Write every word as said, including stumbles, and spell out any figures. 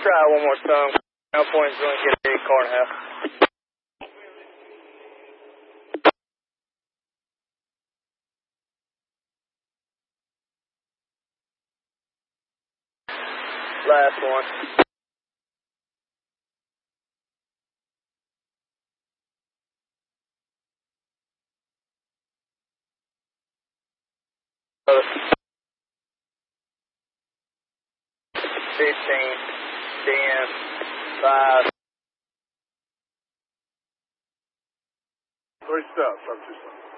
try one more time. Now point's going to get a car and a half. Last one. fifteen, ten, five. Three steps, up two steps.